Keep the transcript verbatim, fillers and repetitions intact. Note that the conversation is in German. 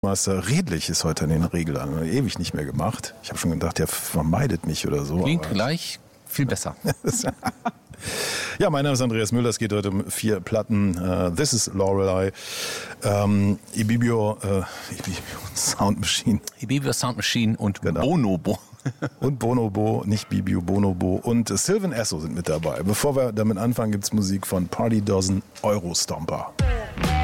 Master redlich ist heute in den Reglern. Ewig nicht mehr gemacht. Ich habe schon gedacht, der vermeidet mich oder so. Klingt gleich viel besser. Ja, mein Name ist Andreas Müller. Es geht heute um vier Platten. Uh, This is Lorelei, ähm, Ibibio, äh, Ibibio Sound Machine. Ibibio Sound Machine und genau. Bonobo. Und Bonobo, nicht Bibio, Bonobo. Und Sylvan Esso sind mit dabei. Bevor wir damit anfangen, gibt es Musik von Party Dozen, Eurostomper.